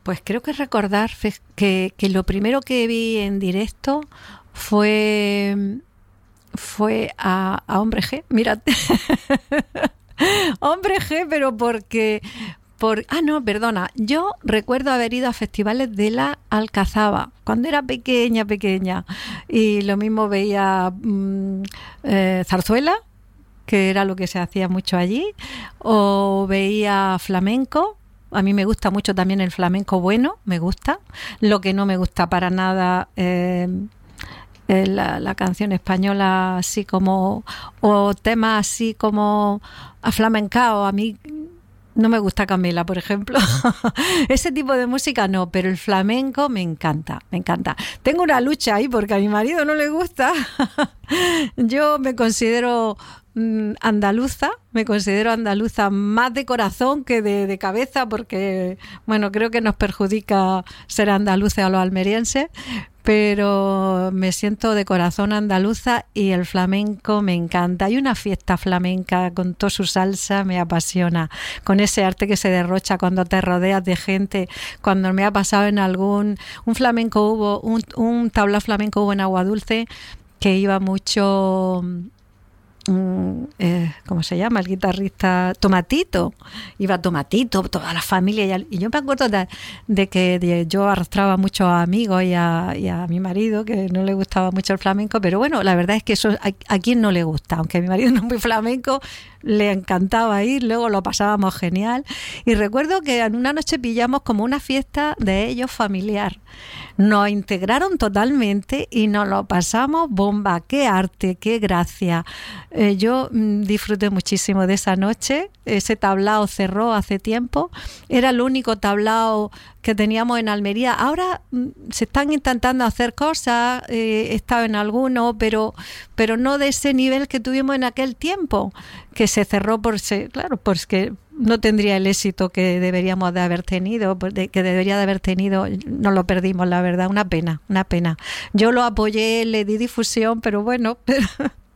Pues creo que recordar que lo primero que vi en directo fue a Hombre G. Mira, Hombre G, pero porque... no, perdona. Yo recuerdo haber ido a festivales de la Alcazaba cuando era pequeña. Y lo mismo veía zarzuela, que era lo que se hacía mucho allí, o veía flamenco. A mí me gusta mucho también el flamenco bueno, me gusta. Lo que no me gusta para nada la canción española, así como, o temas así como aflamencao. A mí no me gusta Camila, por ejemplo. Ese tipo de música no, pero el flamenco me encanta. Tengo una lucha ahí porque a mi marido no le gusta. Yo me considero andaluza más de corazón que de cabeza, porque, bueno, creo que nos perjudica ser andaluces a los almerienses, pero me siento de corazón andaluza y el flamenco me encanta. Hay una fiesta flamenca con toda su salsa, me apasiona, con ese arte que se derrocha cuando te rodeas de gente. Cuando me ha pasado en un flamenco un tablao flamenco hubo en Aguadulce, que iba mucho... ¿cómo se llama? El guitarrista Tomatito. Iba Tomatito, toda la familia. Y yo me acuerdo de que yo arrastraba muchos amigos y a mi marido, que no le gustaba mucho el flamenco, pero bueno, la verdad es que eso a quien no le gusta. Aunque mi marido no es muy flamenco, le encantaba ir, luego lo pasábamos genial. Y recuerdo que en una noche pillamos como una fiesta de ellos familiar. Nos integraron totalmente y nos lo pasamos bomba. ¡Qué arte, qué gracia! Yo disfruté muchísimo de esa noche. Ese tablao cerró hace tiempo. Era el único tablao que teníamos en Almería. Ahora se están intentando hacer cosas, he estado en alguno, pero no de ese nivel que tuvimos en aquel tiempo, que se cerró claro, porque no tendría el éxito que deberíamos de haber tenido, que debería de haber tenido. No lo perdimos, la verdad, una pena. Yo lo apoyé, le di difusión, pero bueno,